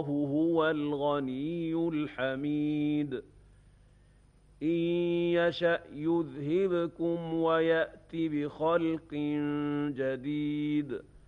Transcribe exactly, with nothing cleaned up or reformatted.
هو الغني الحميد إن يشأ يذهبكم ويأت بخلق جديد